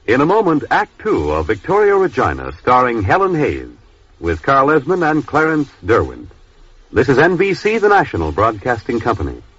In a moment, Act Two of Victoria Regina, starring Helen Hayes, with Carl Esmond and Clarence Derwent. This is NBC, the national broadcasting company.